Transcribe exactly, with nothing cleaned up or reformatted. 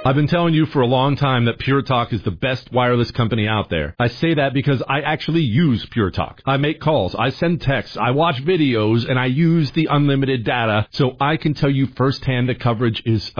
I've been telling you for a long time that Pure Talk is the best wireless company out there. I say that because I actually use Pure Talk. I make calls, I send texts, I watch videos, and I use the unlimited data, so I can tell you firsthand the coverage is